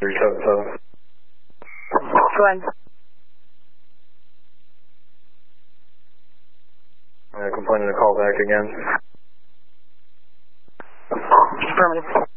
377. Go ahead. Complaining to call back again. Affirmative.